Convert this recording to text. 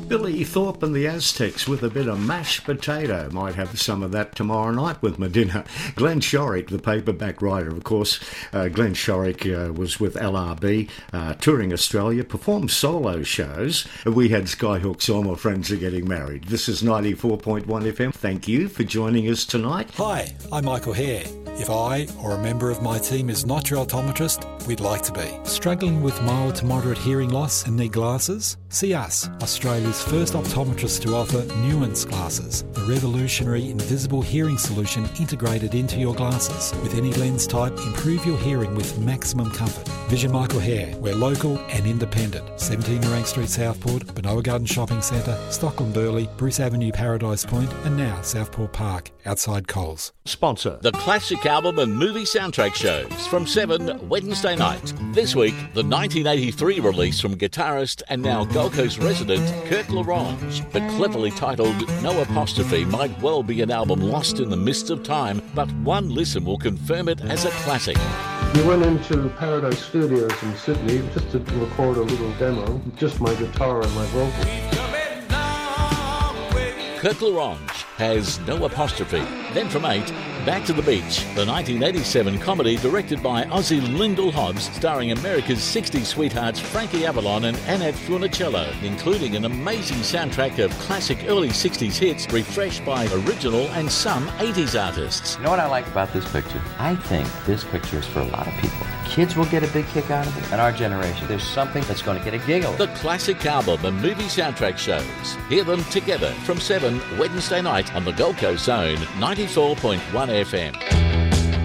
Billy Thorpe and the Aztecs with a bit of mashed potato. Might have some of that tomorrow night with my dinner. Glenn Shorrock, the paperback writer, of course. Glenn Shorrock was with LRB, touring Australia, performed solo shows. We had Skyhooks, all my friends are getting married. This is 94.1 FM. Thank you for joining us tonight. Hi, I'm Michael Hare. If I or a member of my team is not your optometrist, we'd like to be. Struggling with mild to moderate hearing loss and need glasses? See us, Australia's first optometrist to offer Nuance glasses, the revolutionary invisible hearing solution integrated into your glasses. With any lens type, improve your hearing with maximum comfort. Vision Michael Hare. We're local and independent. 17 Nerang Street, Southport, Benoa Garden Shopping Centre, Stockland Burleigh, Bruce Avenue, Paradise Point, and now Southport Park, outside Coles. Sponsor the classic album and movie soundtrack shows from 7 Wednesday night. This week, the 1983 release from guitarist and now Gold Coast resident Kirk LaRange, but cleverly titled No Apostrophe, might well be an album lost in the mists of time, but one listen will confirm it as a classic. We went into Paradise Studios in Sydney just to record a little demo, just my guitar and my vocals. Kirk LaRange has No Apostrophe. Then from 8, Back to the Beach, the 1987 comedy directed by Ozzie Lindell Hobbs, starring America's 60s sweethearts Frankie Avalon and Annette Funicello, including an amazing soundtrack of classic early 60s hits refreshed by original and some 80s artists. You know what I like about this picture? I think this picture is for a lot of people. Kids will get a big kick out of it. And our generation, there's something that's going to get a giggle. The classic album and movie soundtrack shows. Hear them together from 7 Wednesday night on the Gold Coast Zone, 94.1 FM.